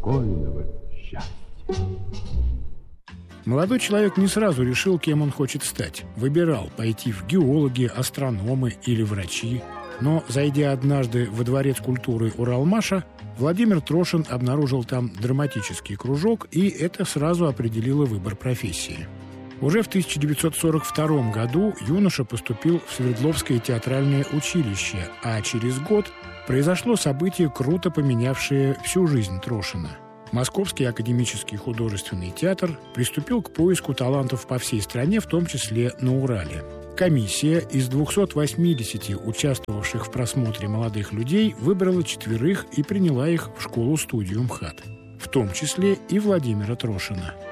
спокойного счастья. Молодой человек не сразу решил, кем он хочет стать. Выбирал пойти в геологи, астрономы или врачи. Но, зайдя однажды во дворец культуры Уралмаша, Владимир Трошин обнаружил там драматический кружок, и это сразу определило выбор профессии. Уже в 1942 году юноша поступил в Свердловское театральное училище, а через год произошло событие, круто поменявшее всю жизнь Трошина. Московский академический художественный театр приступил к поиску талантов по всей стране, в том числе на Урале. Комиссия из 280 участвовавших в просмотре молодых людей выбрала 4 и приняла их в школу-студию МХАТ, в том числе и Владимира Трошина.